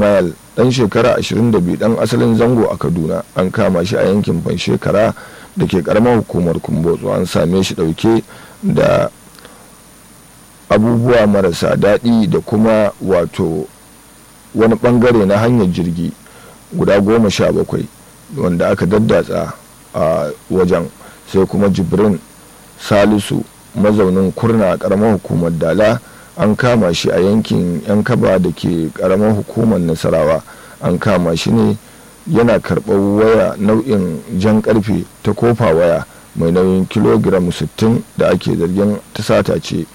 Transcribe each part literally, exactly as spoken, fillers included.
Ismail ɗan shekara ashirin da biyu ɗan asalin Zango a Kaduna an kama shi a yankin Fanshekara da ke karamar hukumar Kumbotso. An same shi ɗauke da abubuwa marasa daɗi da kuma wato wani ɓangare na hanyar jirgi guda goma sha bakwai wanda aka daddatsa a wajen. Sai kuma Jibrin Salisu mazaunin Kurna a karamar hukumar Dala an kama shi a yankin yan kaba da ke karamar hukumar Nasarawa. An kama shi ne yana karɓar waya nau'in jan karfe ta kofa waya mai nauyin kilogiram sittin da ake zargin ta sata ce.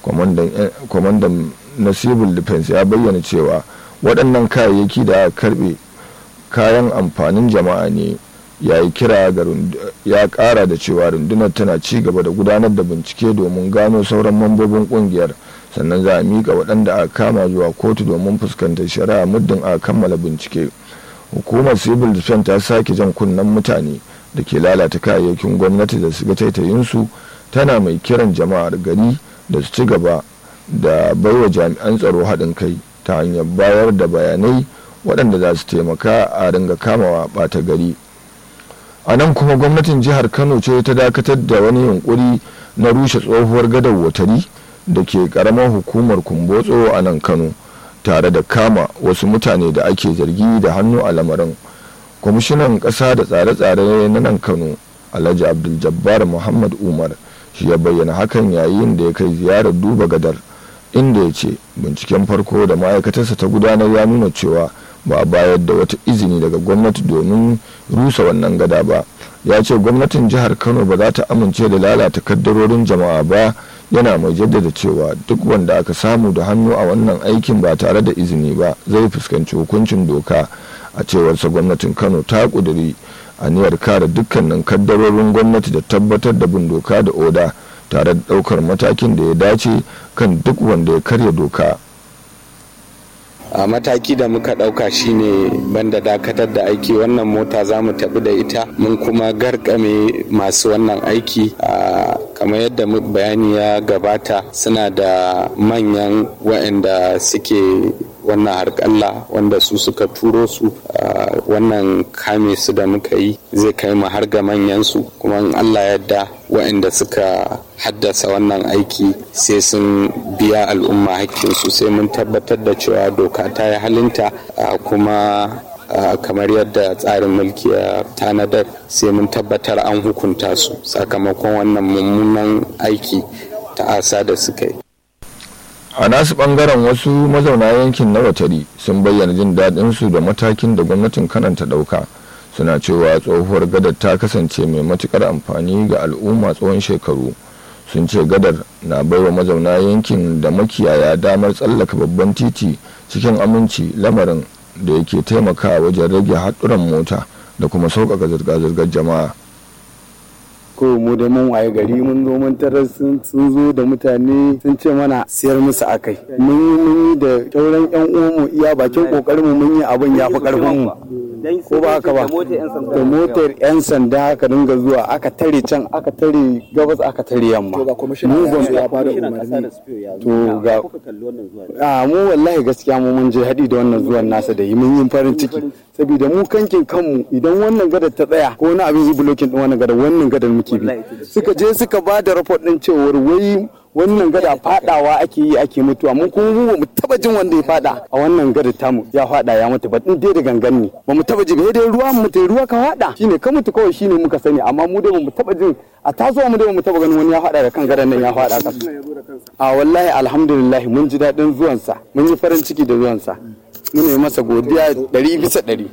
Kwamandan na civil defense ya bayyana cewa waɗannan kayayyaki da aka karɓe kayan amfanin jama'a ne. Ya yi kira ga ya ƙara da cewa rundunar tana ci gaba da gudanar da bincike domin gano sauran mambobin ƙungiyar, sannan za a miƙa waɗanda aka kama zuwa kotu domin fuskantar shari'a muddin aka kammala bincike. Hukumar civil defense ta sake jan kunnen mutane da ke lalata kayayyakin gwamnati da su ga taitayinsu, tana mai kiran jama'ar gari da su ci gaba da baiwa jami'an tsaro haɗin kai ta hanyar bayar da bayanai waɗanda za su taimaka a ringa kamawa ɓata gari. A nan kuma gwamnatin jihar Kano ce ta dakatar da wani yunkuri na rushe tsohuwar gadar Watari da ke karamar hukumar Kumbotso a nan Kano, tare da kama wasu mutane da ake zargi da hannu a lamarin. Kwamishinan ƙasa da tsare-tsare na nan Kano Alhaji Abdul Jabbar Muhammad Umar shi ya bayyana hakan yayin da ya kai ziyarar duba gadar, inda ya ce binciken farko da ma'aikatarsa ta gudanar ya nuna cewa ba a bayar da wata izini daga gwamnati domin rusa wannan gada ba. Ya ce gwamnatin jihar Kano ba za ta amince da lalata kaddarorin jama'a ba, yana mai jaddada cewa duk wanda aka samu da hannu a wannan aikin ba tare da izini ba zai fuskanci hukuncin doka. A cewarsa gwamnatin Kano ta kuduri aniyar kare dukkanin kaddarorin gwamnati da tabbatar da bin doka da oda tare da daukar matakin da ya dace kan duk wanda ya karya doka. a mataki da muka dauka shine banda dakatar da aiki, wannan mota za mu tafi da ita, mun kuma garkame masu wannan aiki. Kamar yadda bayani ya gabata, suna da manyan waɗanda suke wannan harƙalla wanda su suka turo su. Wannan kame su da muka yi zai kai mu har ga manyan su, kuma in Allah yadda waɗanda suka haddasa wannan aiki sai sun biya al'umma hakkinsu, sai mun tabbatar da cewa doka ta yi halinta, kuma kamar yadda tsarin mulki ya tanadar sai mun tabbatar an hukunta su sakamakon wannan mummunan aiki ta asa da suka yi. A nasu bangaren wasu mazauna yankin na Watari sun bayyana jin daɗin su da matakin da gwamnatin Kano ta ɗauka. Suna cewa tsohuwar gadar ta kasance mai matukar amfani ga al'umma tsawon shekaru. Sun ce gadar na baiwa mazauna yankin da makiyaya damar tsallaka babban titi cikin aminci, lamarin da yake taimakawa wajen rage haɗuran mota da kuma sauƙaƙa zirga-zirgar jama'a. ko mu da mun waye gari mun zo mun tarar sun zo da mutane sun ce mana siyar musu akai, mun yi da kyauran yan uwanmu iya bakin kokarin mu, mun yi abin ya fi karfin mu, ko ba haka ba. Da motar yan sanda aka dinga zuwa, aka tare can, aka tare gabas, aka tare yamma. mu ban ya fara umarni to ga a mu wallahi gaskiya mu mun je hadi da wannan zuwan nasa da yi, mun yi farin ciki saboda mu kankin kanmu idan wannan gadar ta tsaya ko wani abin yi bulokin din wannan gadar, wannan gadar muke bi. Suka je suka ba da report din cewar wai wannan gada fadawa ake yi ake mutuwa, mun kuma mu mu taba jin wanda ya fada a wannan gadar tamu ya fada ya mutu ba, din dai da gangan ne ba mu taba ji ba, dai ruwa mu mutu ruwa ka fada shine ka mutu kawai, shine muka sani, amma mu dai ba mu taba jin a tasowa mu dai ba mu taba ganin wani ya fada da kan gadar nan ya fada kasu. A wallahi alhamdulillah mun ji dadin zuwansa, mun yi farin ciki da zuwansa, mun yi masa godiya ɗari bisa ɗari.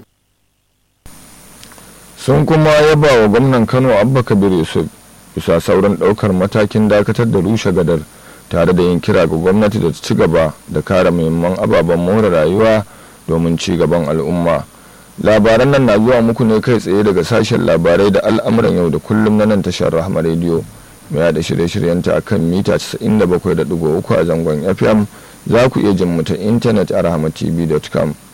Sun kuma yaba wa gwamnan Kano Abba Kabir Yusuf bisa sauran daukar matakin dakatar da rushe gadar, tare da yin kira ga gwamnati da ta ci gaba da kare muhimman ababen more rayuwa domin ci gaban al'umma. Labaran nan na zuwa muku ne kai tsaye daga sashen labarai da al'amuran yau da kullum na nan tashar Rahma Radio, mai da shirye-shiryenta a kan mita casa'in da bakwai da digo uku a zangon F M. Za ku iya jin mu ta intanet a rahmatv dot com.